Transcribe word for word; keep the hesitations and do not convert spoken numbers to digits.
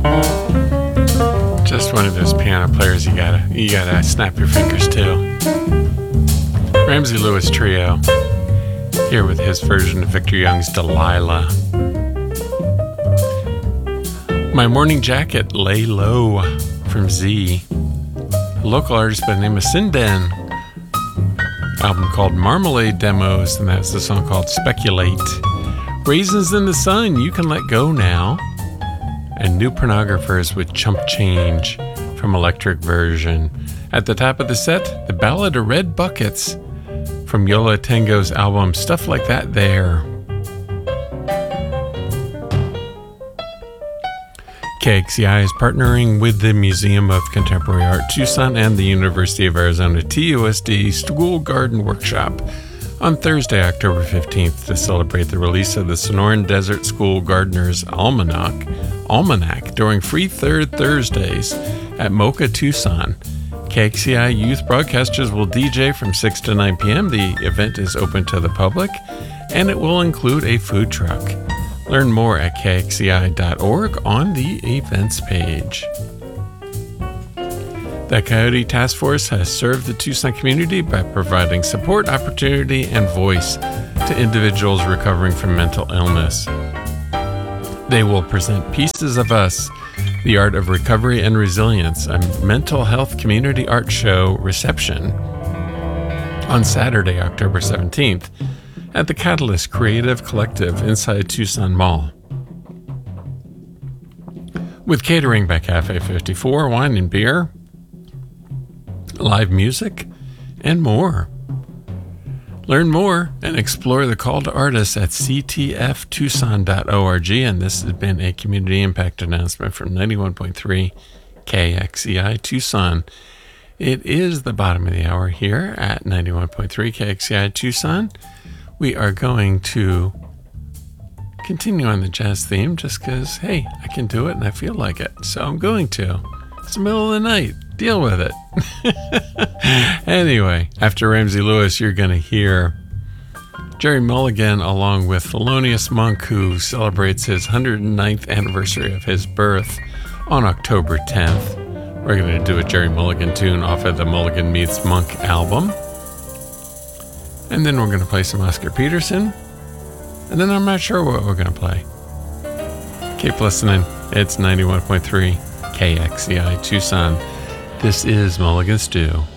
Just one of those piano players you gotta you gotta snap your fingers to. Ramsey Lewis Trio, here with his version of Victor Young's Delilah. My Morning Jacket, Lay Low, from Z. A local artist by the name of Sinben. Album called Marmalade Demos, and that's the song called Speculate. Raisins in the Sun, You Can Let Go Now. And New Pornographers with Chump Change from Electric Version. At the top of the set, the Ballad of Red Buckets from Yo La Tengo's album Stuff Like That There. K X C I is partnering with the Museum of Contemporary Art Tucson and the University of Arizona T U S D School Garden Workshop on Thursday, October fifteenth, to celebrate the release of the Sonoran Desert School Gardener's Almanac, Almanac during Free Third Thursdays at Mocha Tucson. K X C I youth broadcasters will D J from six to nine p.m. The event is open to the public, and it will include a food truck. Learn more at K X C I dot org on the events page. The Coyote Task Force has served the Tucson community by providing support, opportunity, and voice to individuals recovering from mental illness. They will present Pieces of Us, the Art of Recovery and Resilience, a mental health community art show reception on Saturday, October seventeenth, at the Catalyst Creative Collective inside Tucson Mall. With catering by Cafe fifty-four, wine and beer, live music, and more. Learn more and explore the call to artists at c t f tucson dot org. And this has been a community impact announcement from ninety-one point three K X C I Tucson. It is the bottom of the hour here at ninety-one point three K X C I Tucson. We are going to continue on the jazz theme just because, hey, I can do it and I feel like it. So I'm going to. It's the middle of the night. Deal with it. Anyway, after Ramsey Lewis, you're going to hear Gerry Mulligan along with Thelonious Monk, who celebrates his one hundred ninth anniversary of his birth on October tenth. We're going to do a Gerry Mulligan tune off of the Mulligan Meets Monk album. And then we're going to play some Oscar Peterson. And then I'm not sure what we're going to play. Keep listening. It's ninety-one point three K X C I Tucson. This is Mulligan Stew.